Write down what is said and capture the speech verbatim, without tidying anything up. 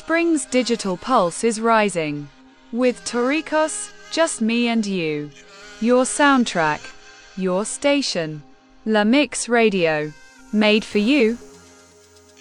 Spring's digital pulse is rising. With Torricos, just me and you. Your soundtrack. Your station. La Mix Radio. Made for you.